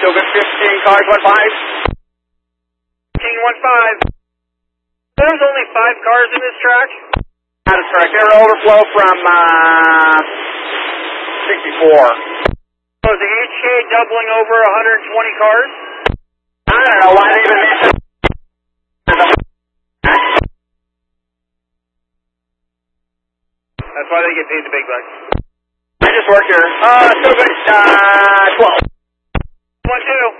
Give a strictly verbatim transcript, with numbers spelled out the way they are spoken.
still good, fifteen cars, one five. fifteen, one five. There's only five cars in this track? That is correct. They were overflow from, uh, sixty-four. So is the H K doubling over one hundred twenty cars? I don't know why they even mentioned. That's why they get paid the big bucks. I just work here. Uh, still good, uh, twelve. One, two.